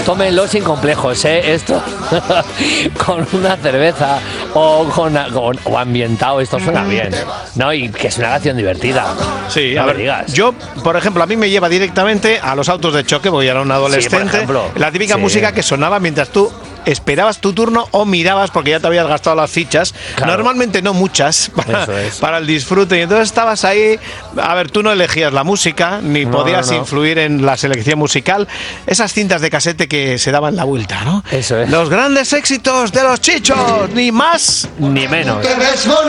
tómenlo sin complejos, esto con una cerveza o ambientado, esto suena bien, ¿no? Y que es una canción divertida. Sí, no a ver, digas. yo, por ejemplo, a mí me lleva directamente a los autos de choque, porque yo era un adolescente. Sí, por ejemplo. La típica música que sonaba mientras tú esperabas tu turno o mirabas porque ya te habías gastado las fichas, claro. Normalmente no muchas, para el disfrute, y entonces estabas ahí, a ver, tú no elegías la música, ni podías influir en la selección musical, esas cintas de casete que se daban la vuelta, ¿no? Eso es. Los grandes éxitos de los Chichos, ni más ni menos.